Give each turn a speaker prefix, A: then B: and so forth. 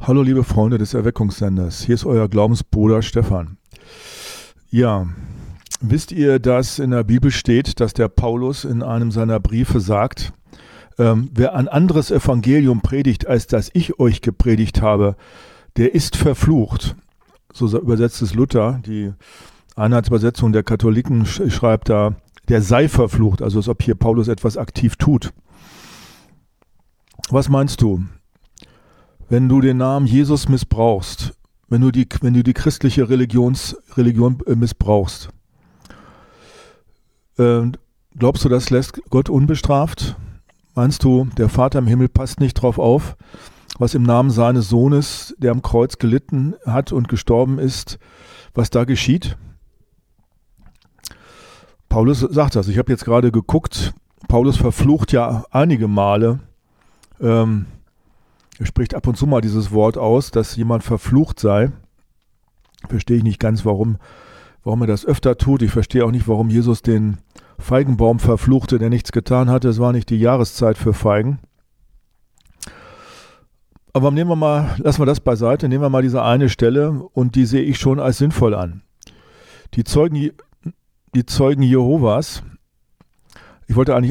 A: Hallo liebe Freunde des Erweckungssenders, hier ist euer Glaubensbruder Stefan. Ja, wisst ihr, dass in der Bibel steht, dass der Paulus in einem seiner Briefe sagt, wer ein anderes Evangelium predigt, als das ich euch gepredigt habe, der ist verflucht. So übersetzt es Luther, die Einheitsübersetzung der Katholiken schreibt da, der sei verflucht, also als ob hier Paulus etwas aktiv tut. Was meinst du? Wenn du den Namen Jesus missbrauchst, wenn du die christliche Religion missbrauchst, glaubst du, das lässt Gott unbestraft? Meinst du, der Vater im Himmel passt nicht drauf auf, was im Namen seines Sohnes, der am Kreuz gelitten hat und gestorben ist, was da geschieht? Paulus sagt das. Ich habe jetzt gerade geguckt, Paulus verflucht ja einige Male, er spricht ab und zu mal dieses Wort aus, dass jemand verflucht sei. Verstehe ich nicht ganz, warum er das öfter tut. Ich verstehe auch nicht, warum Jesus den Feigenbaum verfluchte, der nichts getan hatte. Es war nicht die Jahreszeit für Feigen. Aber lassen wir das beiseite, nehmen wir mal diese eine Stelle und die sehe ich schon als sinnvoll an. Die Zeugen Jehovas, ich wollte eigentlich